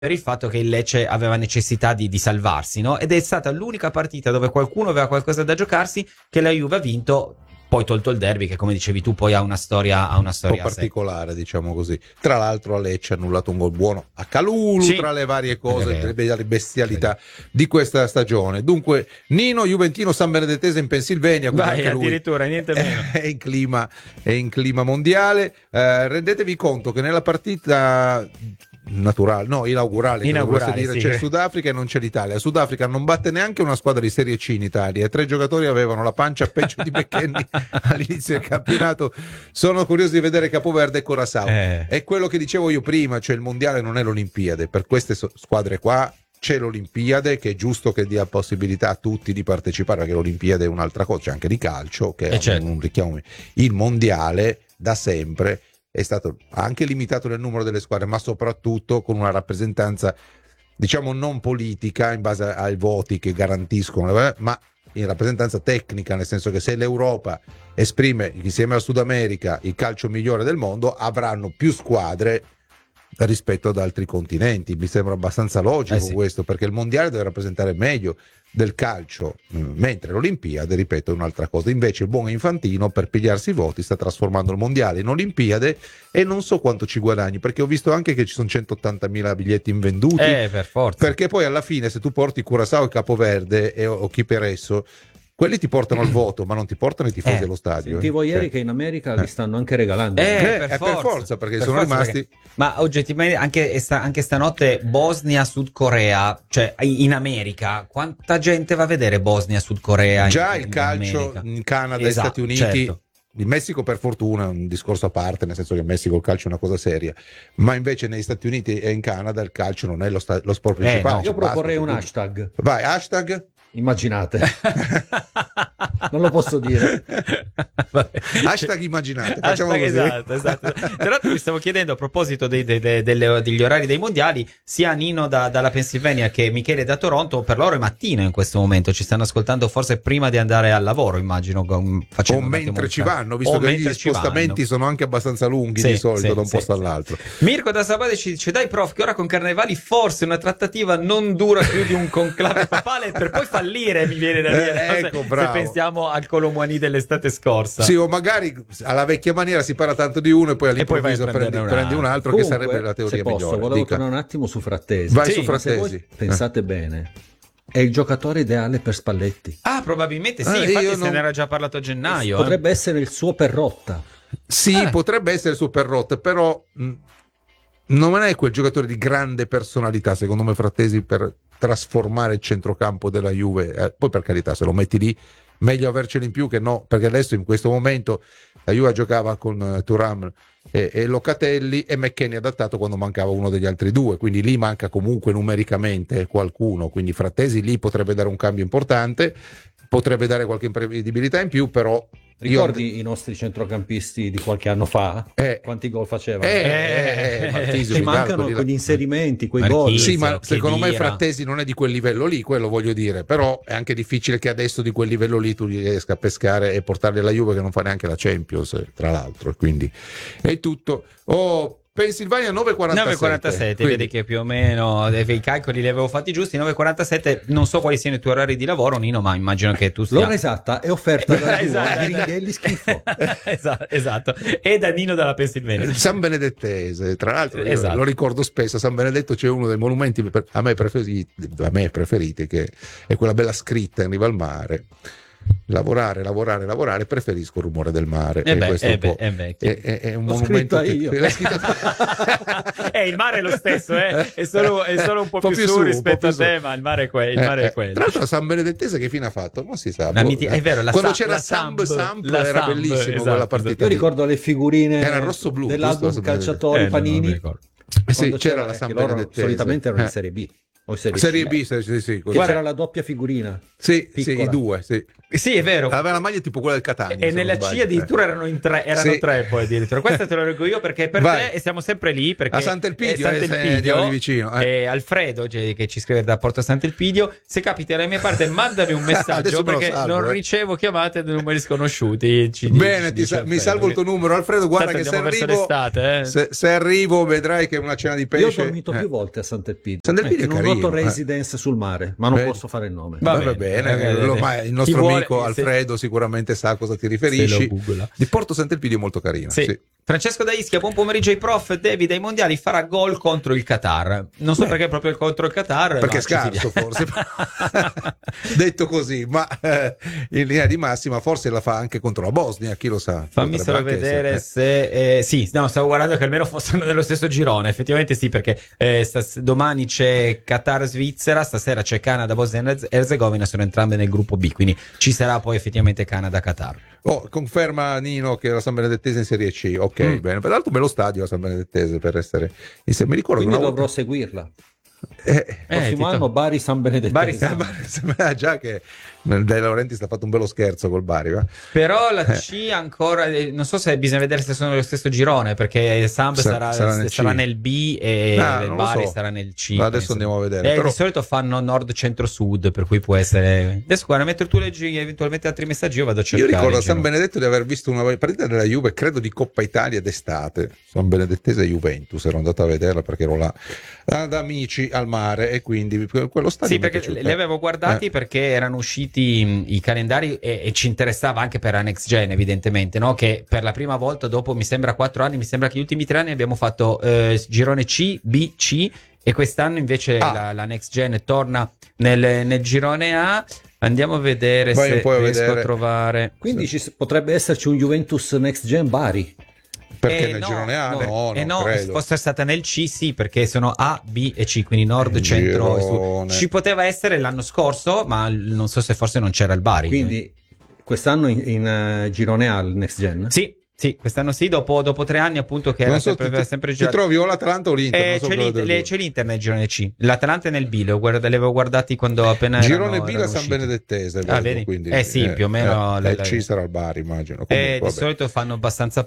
per il fatto che il Lecce aveva necessità di salvarsi, no? Ed è stata l'unica partita dove qualcuno aveva qualcosa da giocarsi che la Juve ha vinto. Poi tolto il derby, che come dicevi tu poi ha una storia un po' particolare, diciamo così. Tra l'altro a Lecce ha annullato un gol buono a Calulu, sì, tra le varie cose, le bestialità di questa stagione. Dunque Nino, juventino sanbenedettese in Pennsylvania. Vai, addirittura, niente meno. È in clima mondiale. Rendetevi conto che nella partita inaugurale, dire, c'è il Sudafrica e non c'è l'Italia. Sudafrica non batte neanche una squadra di Serie C in Italia e 3 giocatori avevano la pancia peggio di McKennie all'inizio del campionato. Sono curioso di vedere Capoverde e Curaçao. È quello che dicevo io prima, cioè il mondiale non è l'Olimpiade, per queste squadre qua c'è l'Olimpiade, che è giusto che dia possibilità a tutti di partecipare, perché l'Olimpiade è un'altra cosa, c'è anche di calcio che è un richiamo. Il mondiale da sempre è stato anche limitato nel numero delle squadre, ma soprattutto con una rappresentanza, diciamo, non politica in base ai voti che garantiscono, ma in rappresentanza tecnica, nel senso che se l'Europa esprime insieme al Sud America il calcio migliore del mondo, avranno più squadre rispetto ad altri continenti. Mi sembra abbastanza logico questo, perché il mondiale deve rappresentare meglio del calcio, mentre l'Olimpiade, ripeto, è un'altra cosa. Invece il buon Infantino, per pigliarsi i voti, sta trasformando il mondiale in Olimpiade, e non so quanto ci guadagni, perché ho visto anche che ci sono 180.000 biglietti invenduti, per forza, perché poi alla fine se tu porti Curaçao e Capoverde o chi per esso, quelli ti portano al voto, ma non ti portano i tifosi allo stadio. Sentivo ieri che in America li stanno anche regalando. Per forza, perché sono rimasti. Perché... Ma oggettivamente anche stanotte Bosnia-Sud Corea, cioè in America, quanta gente va a vedere Bosnia-Sud Corea? Già il calcio in Canada e Stati Uniti. Certo. Il Messico per fortuna è un discorso a parte, nel senso che in Messico il calcio è una cosa seria, ma invece negli Stati Uniti e in Canada il calcio non è lo sport principale. No. Io proporrei un hashtag. Vai, hashtag. Immaginate. Non lo posso dire. Hashtag immaginate. Facciamo così. Esatto. Tra l'altro mi stavo chiedendo, a proposito degli orari dei mondiali, sia Nino dalla Pennsylvania che Michele da Toronto, per loro è mattina in questo momento, ci stanno ascoltando forse prima di andare al lavoro, immagino, o mentre ci vanno, visto che gli spostamenti sono anche abbastanza lunghi di solito da un posto all'altro. Mirko da Sabate ci dice: dai prof, che ora con Carnevali forse una trattativa non dura più di un conclave papale per poi fallire, mi viene da dire, ecco, se pensiamo al Colomboani dell'estate scorsa. Sì, o magari alla vecchia maniera si parla tanto di uno e poi all'improvviso prendi un altro. Comunque, che sarebbe la teoria migliore. Volevo tornare un attimo su Frattesi. Vai su Frattesi. Voi pensate bene, è il giocatore ideale per Spalletti. Probabilmente sì, infatti se ne era già parlato a gennaio. Potrebbe essere il suo Perrotta. Sì, potrebbe essere il suo Perrotta, però non è quel giocatore di grande personalità, secondo me, Frattesi, per trasformare il centrocampo della Juve. Poi per carità, se lo metti lì meglio averceli in più che no, perché adesso in questo momento la Juve giocava con Thuram e Locatelli, e McKennie adattato quando mancava uno degli altri due, quindi lì manca comunque numericamente qualcuno, quindi Frattesi lì potrebbe dare un cambio importante, potrebbe dare qualche imprevedibilità in più, però ricordi i nostri centrocampisti di qualche anno fa? Quanti gol facevano? Ci mancano quegli inserimenti, quei gol. Sì, ma secondo me Frattesi non è di quel livello lì, quello voglio dire, però è anche difficile che adesso di quel livello lì tu riesca a pescare e portarli alla Juve, che non fa neanche la Champions, tra l'altro, quindi è tutto. Pennsylvania 9:47, vedi che più o meno i calcoli li avevo fatti giusti. 9:47, non so quali siano i tuoi orari di lavoro, Nino, ma immagino che tu l'ora esatta è offerta da Ringhelli schifo. esatto, e da Nino dalla Pennsylvania. San Benedettese, tra l'altro, lo ricordo spesso, a San Benedetto c'è uno dei monumenti a me preferiti, che è quella bella scritta in riva al mare: lavorare, preferisco il rumore del mare. Questo è un monumento che io. Il mare è lo stesso, è solo un po' più su rispetto a te, ma il mare è quello. Tra l'altro San Benedettese che fine ha fatto? Non si sa. È vero, quando c'era Samp era bellissimo quella partita. Io ricordo le figurine era rosso-blu dell'album calciatori Panini. Sì, c'era la San Benedettese. Solitamente erano in Serie B. O Serie B, sì. C'era la doppia figurina. Sì, i due, sì. Sì, è vero. Aveva la maglia tipo quella del Catania. E nella C addirittura erano tre poi addirittura. Questa te lo leggo io perché per te, e siamo sempre lì perché a Sant'Elpidio, vicino. E Alfredo che ci scrive da Porto Sant'Elpidio, se capiti alla mia parte mandami un messaggio perché non ricevo chiamate da numeri sconosciuti. Bene, mi salvo il tuo numero, Alfredo. Guarda che se arrivo vedrai che è una cena di pesce. Io ho dormito più volte a Sant'Elpidio. Sant'Elpidio è un residence sul mare, ma non posso fare il nome. Va bene. Ma il nostro amico Alfredo sicuramente sa a cosa ti riferisci. Di Porto Sant'Elpidio è molto carino. Sì. Francesco da Ischia, buon pomeriggio ai prof. David ai mondiali farà gol contro il Qatar. Non so perché proprio contro il Qatar. Perché è scarso forse. Detto così, ma in linea di massima forse la fa anche contro la Bosnia, chi lo sa. Fammi solo vedere se... stavo guardando che almeno fossero nello stesso girone. Effettivamente sì, perché domani c'è Qatar-Svizzera, stasera c'è Canada-Bosnia-Herzegovina, sono entrambe nel gruppo B, quindi ci sarà poi effettivamente Canada-Qatar. Conferma Nino che la San Benedettese in Serie C. Ok, bene. Peraltro bello stadio la San Benedettese per essere mi ricordo. Quindi dovrò seguirla. Prossimo anno Bari San Benedettese. Già che De Laurentiis ha fatto un bello scherzo col Bari, va? Però la C ancora non so se bisogna vedere se sono nello stesso girone, perché Samp sarà nel B e il Bari sarà nel C. Ma adesso andiamo a vedere. Di solito fanno nord centro sud, per cui può essere. Adesso guarda, mentre tu leggi eventualmente altri messaggi io vado a cercare. Io ricordo a San Benedetto di aver visto una partita della Juve, credo di Coppa Italia d'estate, San Benedettese Juventus, ero andato a vederla perché ero là da amici al mare e quindi quello stadio. Sì, perché li avevo guardati perché erano usciti i calendari e ci interessava anche per la Next Gen, evidentemente, no? Che per la prima volta dopo mi sembra 4 anni, mi sembra che gli ultimi 3 anni abbiamo fatto girone C, B, C, e quest'anno invece la Next Gen torna nel girone A. Andiamo a vedere se riesco a trovare. Quindi potrebbe esserci un Juventus Next Gen Bari. Perché nel girone A non credo. Fosse stata nel C, sì, perché sono A, B e C, quindi nord, centro e sud. Ci poteva essere l'anno scorso, ma non so se forse non c'era il Bari. Quindi quest'anno in girone A il Next Gen? Sì, quest'anno sì, dopo 3 anni appunto che era sempre girato. Ti trovi o l'Atalanta o l'Inter? C'è l'Inter nel girone C, l'Atalanta è nel B, li avevo guardati quando appena girone B la San Benedettese, vedi? Quindi, sì, più o meno C sarà il Bari, immagino. Di solito fanno abbastanza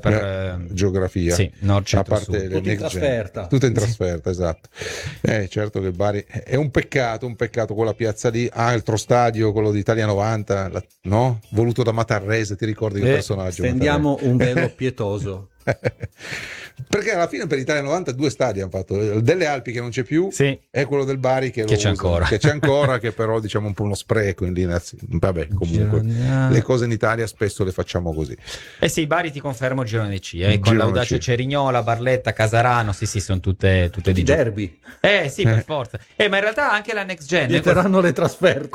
per geografia. Sì, nord, centro, a parte tutto in trasferta. Tutto in trasferta, esatto. Certo che il Bari è un peccato quella piazza lì, altro stadio, quello di Italia 90, no? Voluto da Matarrese, ti ricordi che personaggio? Stendiamo un velo pietoso. Perché alla fine per Italia 90 2 stadi hanno fatto, il delle Alpi che non c'è più e quello del Bari che c'è ancora che però diciamo un po' uno spreco in linea. Vabbè, comunque le cose in Italia spesso le facciamo così. Sì, Bari ti confermo girone C, con l'Audace Cerignola, Barletta, Casarano, sì, sono tutte di derby. Sì, per forza. Ma in realtà anche la Next Gen vieteranno le trasferte.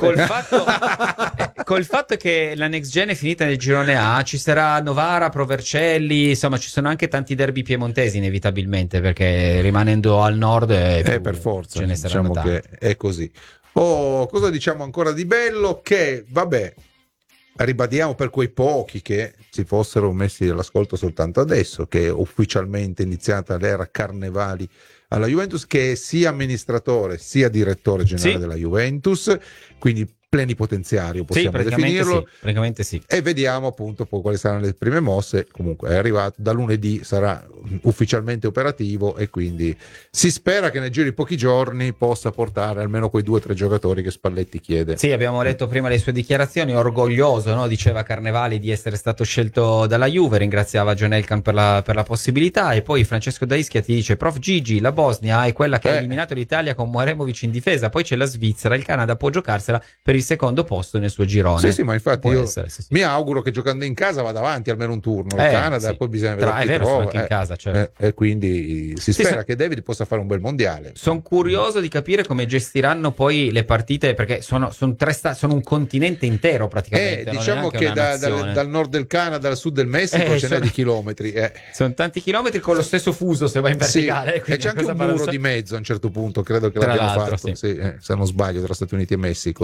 Col fatto che la Next Gen è finita nel girone A, ci sarà Novara, Provercelli, insomma ci sono anche tanti derby piemontesi inevitabilmente, perché rimanendo al nord per forza ce ne saranno tanti. Che è così. Cosa diciamo ancora di bello? Che vabbè, ribadiamo per quei pochi che si fossero messi all'ascolto soltanto adesso, che è ufficialmente iniziata l'era Carnevali alla Juventus, che è sia amministratore sia direttore generale della Juventus, quindi plenipotenziario possiamo definirlo. Praticamente sì. E vediamo appunto poi quali saranno le prime mosse. Comunque è arrivato da lunedì, sarà ufficialmente operativo e quindi si spera che nel giro di pochi giorni possa portare almeno quei 2 o 3 giocatori che Spalletti chiede. Sì, abbiamo letto prima le sue dichiarazioni, orgoglioso, no? Diceva Carnevali di essere stato scelto dalla Juve, ringraziava John Elkann per la possibilità, e poi Francesco da Ischia ti dice: Prof Gigi, la Bosnia è quella che ha eliminato l'Italia con Muaremovic in difesa, poi c'è la Svizzera, il Canada può giocarsela per il secondo posto nel suo girone. Sì, ma infatti mi auguro che giocando in casa vada avanti almeno un turno il Canada, poi bisogna vedere è vero, anche in casa, certo. E quindi si spera che David possa fare un bel mondiale. Sono curioso di capire come gestiranno poi le partite, perché sono un continente intero praticamente. Diciamo che dal nord del Canada al sud del Messico ce n'è di chilometri. Sono tanti chilometri con lo stesso fuso se vai in verticale. E c'è anche un muro di mezzo a un certo punto, credo che l'abbiano fatto, se non sbaglio, tra Stati Uniti e Messico.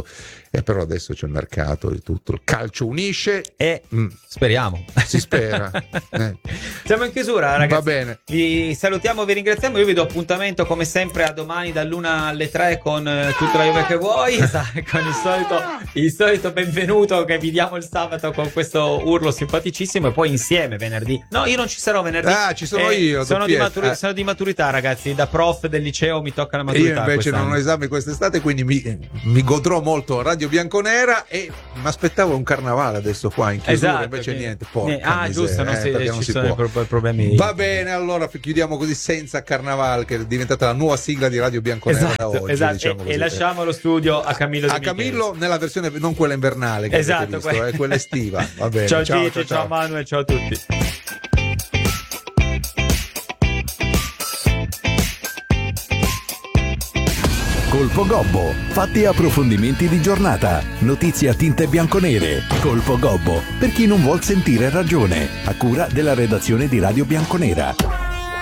però adesso c'è il mercato di tutto, il calcio unisce e speriamo, si spera. Siamo in chiusura, ragazzi. Va bene, vi salutiamo, vi ringraziamo. Io vi do appuntamento come sempre a domani dall'1 alle 3 con tutta la Juve che vuoi, con il solito benvenuto che vi diamo il sabato con questo urlo simpaticissimo, e poi insieme venerdì. No, io non ci sarò venerdì. Ci sono io. Sono di maturità, ragazzi. Da prof del liceo mi tocca la maturità. Io invece non ho esami quest'estate, quindi mi godrò molto Radio Bianconera, e mi aspettavo un carnavale adesso qua in chiusura, invece niente. Giusto, non si sono problemi. Va bene, allora chiudiamo così senza carnaval, che è diventata la nuova sigla di Radio Bianconera da oggi. Diciamo e lasciamo lo studio a Camillo. A Camillo nella versione non quella invernale che avete visto, quella estiva. Va bene. Ciao Gigi, ciao Manuel, ciao a tutti. Colpo Gobbo, fatti e approfondimenti di giornata, notizie a tinte bianconere. Colpo Gobbo, per chi non vuol sentire ragione, a cura della redazione di Radio Bianconera.